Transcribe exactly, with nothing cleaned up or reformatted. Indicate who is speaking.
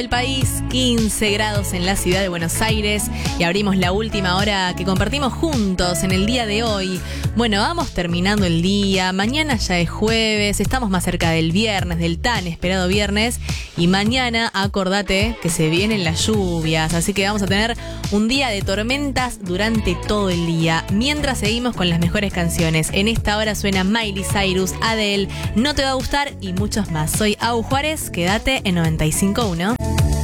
Speaker 1: El país, quince grados en la ciudad de Buenos Aires y abrimos la última hora que compartimos juntos en el día de hoy. Bueno, vamos terminando el día, mañana ya es jueves, estamos más cerca del viernes, del tan esperado viernes y mañana acordate que se vienen las lluvias, así que vamos a tener un día de tormentas durante todo el día, mientras seguimos con las mejores canciones. En esta hora suena Miley Cyrus, Adele, No Te Va a Gustar y muchos más. Soy Au Juárez, quédate en noventa y cinco punto uno.